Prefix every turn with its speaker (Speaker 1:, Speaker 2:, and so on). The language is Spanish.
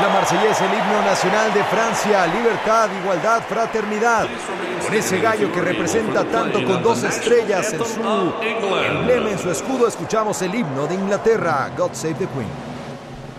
Speaker 1: la Marsellesa, el himno nacional de Francia. Libertad, igualdad, fraternidad. Con ese gallo que representa tanto, con 2 estrellas en su emblema, en su escudo, escuchamos el himno de Inglaterra, God Save the Queen.